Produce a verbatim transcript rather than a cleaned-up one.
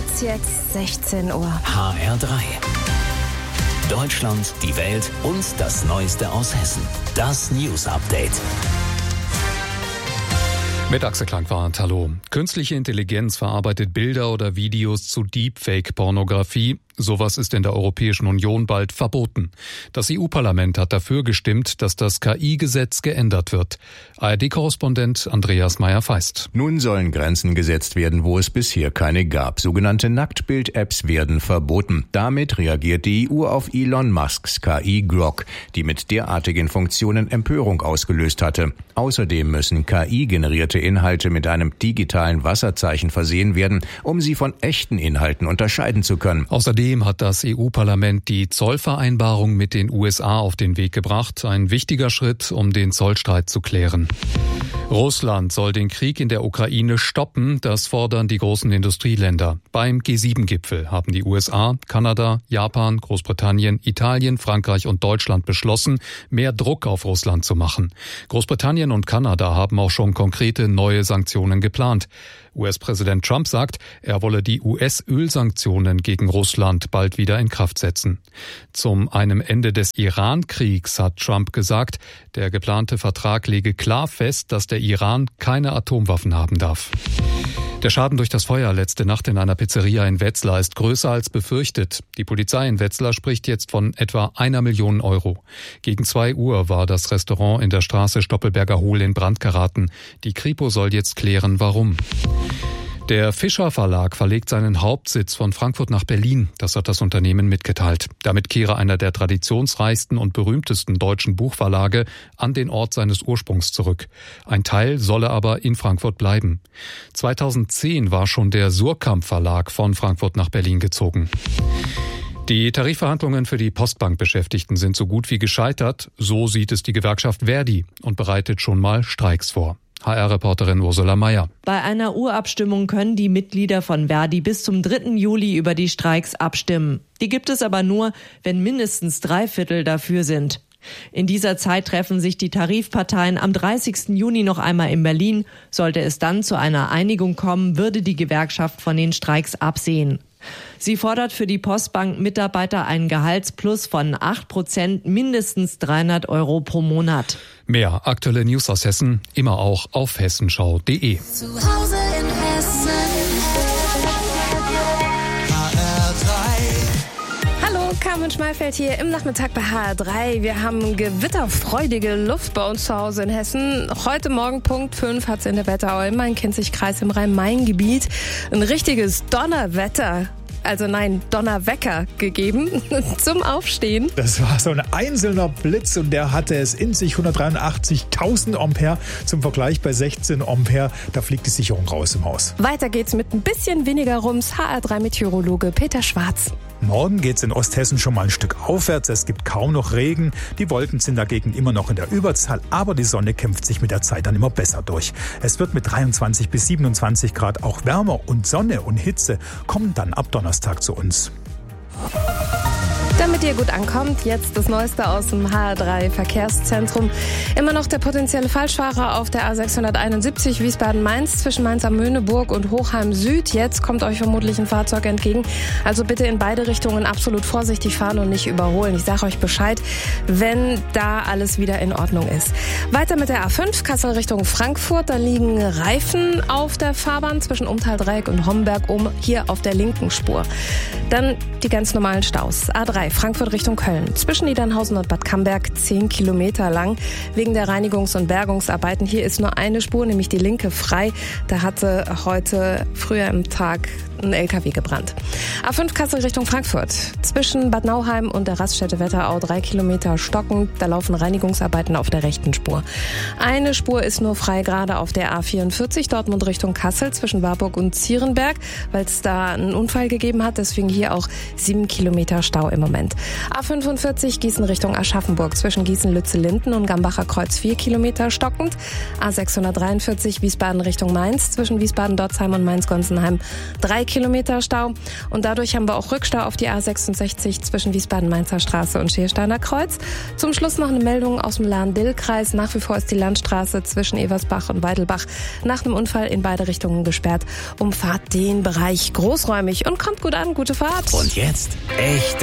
ist jetzt sechzehn Uhr. H R drei. Deutschland, die Welt und das Neueste aus Hessen. Das News Update. Mit Axel Klangwart, hallo. Künstliche Intelligenz verarbeitet Bilder oder Videos zu Deepfake-Pornografie. Sowas ist in der Europäischen Union bald verboten. Das E U-Parlament hat dafür gestimmt, dass das K I-Gesetz geändert wird. A R D-Korrespondent Andreas Meyer-Feist. Nun sollen Grenzen gesetzt werden, wo es bisher keine gab. Sogenannte Nacktbild-Apps werden verboten. Damit reagiert die E U auf Elon Musks K I Grok, die mit derartigen Funktionen Empörung ausgelöst hatte. Außerdem müssen K I-generierte Inhalte mit einem digitalen Wasserzeichen versehen werden, um sie von echten Inhalten unterscheiden zu können. Außerdem hat das E U-Parlament die Zollvereinbarung mit den U S A auf den Weg gebracht. Ein wichtiger Schritt, um den Zollstreit zu klären. Russland soll den Krieg in der Ukraine stoppen, das fordern die großen Industrieländer. Beim G sieben Gipfel haben die U S A, Kanada, Japan, Großbritannien, Italien, Frankreich und Deutschland beschlossen, mehr Druck auf Russland zu machen. Großbritannien und Kanada haben auch schon konkrete neue Sanktionen geplant. U S-Präsident Trump sagt, er wolle die U S-Ölsanktionen gegen Russland bald wieder in Kraft setzen. Zum einem Ende des Iran-Kriegs hat Trump gesagt, der geplante Vertrag lege klar fest, dass der Iran keine Atomwaffen haben darf. Der Schaden durch das Feuer letzte Nacht in einer Pizzeria in Wetzlar ist größer als befürchtet. Die Polizei in Wetzlar spricht jetzt von etwa einer Million Euro. Gegen zwei Uhr war das Restaurant in der Straße Stoppelberger Hohl in Brand geraten. Die Kripo soll jetzt klären, warum. Der Fischer Verlag verlegt seinen Hauptsitz von Frankfurt nach Berlin. Das hat das Unternehmen mitgeteilt. Damit kehre einer der traditionsreichsten und berühmtesten deutschen Buchverlage an den Ort seines Ursprungs zurück. Ein Teil solle aber in Frankfurt bleiben. zweitausendzehn war schon der Surkamp Verlag von Frankfurt nach Berlin gezogen. Die Tarifverhandlungen für die Postbank-Beschäftigten sind so gut wie gescheitert. So sieht es die Gewerkschaft Verdi und bereitet schon mal Streiks vor. H R-Reporterin Ursula Mayer. Bei einer Urabstimmung können die Mitglieder von Verdi bis zum dritten Juli über die Streiks abstimmen. Die gibt es aber nur, wenn mindestens drei Viertel dafür sind. In dieser Zeit treffen sich die Tarifparteien am dreißigsten Juni noch einmal in Berlin. Sollte es dann zu einer Einigung kommen, würde die Gewerkschaft von den Streiks absehen. Sie fordert für die Postbank-Mitarbeiter einen Gehaltsplus von acht Prozent, mindestens dreihundert Euro pro Monat. Mehr aktuelle News aus Hessen, immer auch auf hessenschau punkt de. Zu Hause in Hessen. H R drei. Hallo, Carmen Schmalfeld hier im Nachmittag bei H R drei. Wir haben gewitterfreudige Luft bei uns zu Hause in Hessen. Heute Morgen Punkt fünf hat es in der Wetterau im Main-Kinzig-Kreis im Rhein-Main-Gebiet ein richtiges Donnerwetter, also nein, Donnerwecker gegeben zum Aufstehen. Das war so ein einzelner Blitz und der hatte es in sich, hundertdreiundachtzigtausend Ampere. Zum Vergleich bei sechzehn Ampere, da fliegt die Sicherung raus im Haus. Weiter geht's mit ein bisschen weniger Rums. H R drei Meteorologe Peter Schwarz. Morgen geht's in Osthessen schon mal ein Stück aufwärts. Es gibt kaum noch Regen. Die Wolken sind dagegen immer noch in der Überzahl, aber die Sonne kämpft sich mit der Zeit dann immer besser durch. Es wird mit dreiundzwanzig bis siebenundzwanzig Grad auch wärmer und Sonne und Hitze kommen dann ab Donnerstag zu uns. Damit ihr gut ankommt, jetzt das Neueste aus dem H R drei Verkehrszentrum. Immer noch der potenzielle Falschfahrer auf der A sechshunderteinundsiebzig Wiesbaden-Mainz zwischen Mainz-am-Möhneburg und Hochheim-Süd. Jetzt kommt euch vermutlich ein Fahrzeug entgegen. Also bitte in beide Richtungen absolut vorsichtig fahren und nicht überholen. Ich sage euch Bescheid, wenn da alles wieder in Ordnung ist. Weiter mit der A fünf, Kassel Richtung Frankfurt. Da liegen Reifen auf der Fahrbahn zwischen Umtaldreieck und Homberg um, hier auf der linken Spur. Dann die ganz normalen Staus. A drei, Frankfurt Richtung Köln. Zwischen Niedernhausen und Bad Camberg zehn Kilometer lang. Wegen der Reinigungs- und Bergungsarbeiten. Hier ist nur eine Spur, nämlich die linke frei. Da hatte heute früher im Tag ein L K W gebrannt. A fünf Kassel Richtung Frankfurt. Zwischen Bad Nauheim und der Raststätte Wetterau drei Kilometer stockend. Da laufen Reinigungsarbeiten auf der rechten Spur. Eine Spur ist nur frei, gerade auf der A vierundvierzig Dortmund Richtung Kassel zwischen Warburg und Zierenberg, weil es da einen Unfall gegeben hat. Deswegen hier auch sieben Kilometer Stau im Moment. Moment. A fünfundvierzig Gießen Richtung Aschaffenburg zwischen Gießen-Lütze-Linden und Gambacher Kreuz vier Kilometer stockend. A sechshundertdreiundvierzig Wiesbaden Richtung Mainz zwischen Wiesbaden-Dotzheim und Mainz-Gonsenheim drei Kilometer Stau. Und dadurch haben wir auch Rückstau auf die A sechsundsechzig zwischen Wiesbaden-Mainzer Straße und Schiersteiner Kreuz. Zum Schluss noch eine Meldung aus dem Lahn-Dill-Kreis. Nach wie vor ist die Landstraße zwischen Eversbach und Weidelbach nach einem Unfall in beide Richtungen gesperrt. Umfahrt den Bereich großräumig und kommt gut an. Gute Fahrt. Und jetzt echt